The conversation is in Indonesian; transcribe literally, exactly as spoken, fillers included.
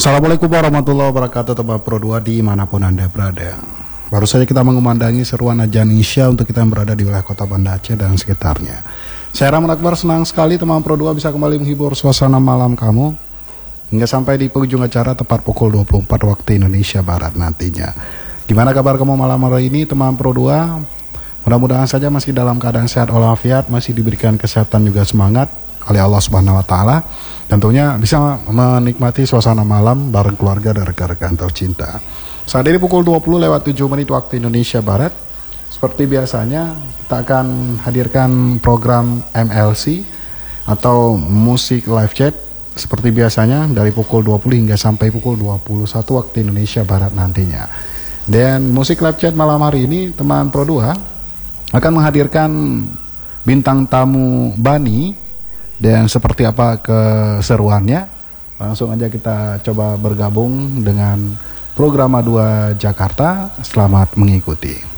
Assalamualaikum warahmatullahi wabarakatuh, teman Pro dua dimanapun Anda berada. Baru saja kita mengumandangi seruan Adzan Isya untuk kita yang berada di wilayah kota Banda Aceh dan sekitarnya. Saya Rahman Akbar, senang sekali teman Pro dua bisa kembali menghibur suasana malam kamu hingga sampai di penghujung acara tepat pukul dua puluh empat waktu Indonesia Barat nantinya. Gimana kabar kamu malam hari ini teman Pro dua? Mudah-mudahan saja masih dalam keadaan sehat walafiat, masih diberikan kesehatan juga semangat oleh Allah Subhanahu wa taala. Tentunya bisa menikmati suasana malam bareng keluarga dan rekan-rekan tercinta. Saat ini pukul dua puluh lewat tujuh menit waktu Indonesia Barat. Seperti biasanya kita akan hadirkan program M L C atau musik live chat seperti biasanya dari pukul dua puluh hingga sampai pukul dua puluh satu waktu Indonesia Barat nantinya. Dan musik live chat malam hari ini teman Pro dua akan menghadirkan bintang tamu Bani. Dan seperti apa keseruannya, langsung aja kita coba bergabung dengan program A dua Jakarta. Selamat mengikuti.